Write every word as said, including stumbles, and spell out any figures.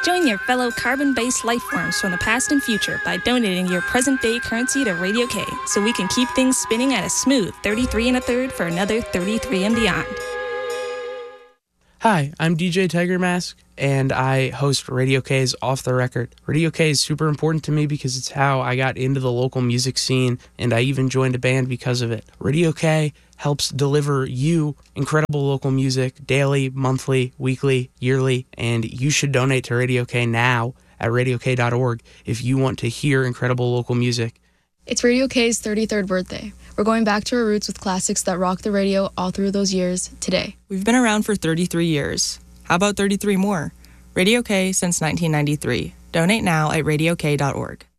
Join your fellow carbon-based life forms from the past and future by donating your present-day currency to Radio K so we can keep things spinning at a smooth thirty-three and a third for another thirty-three and beyond. Hi, I'm D J Tiger Mask, and I host Radio K's Off the Record. Radio K is super important to me because it's how I got into the local music scene, and I even joined a band because of it. Radio K helps deliver you incredible local music daily, monthly, weekly, yearly, and you should donate to Radio K now at radio k dot org if you want to hear incredible local music. It's Radio K's thirty-third birthday. We're going back to our roots with classics that rocked the radio all through those years today. We've been around for thirty-three years. How about thirty-three more? Radio K since nineteen ninety-three. Donate now at radio k dot org.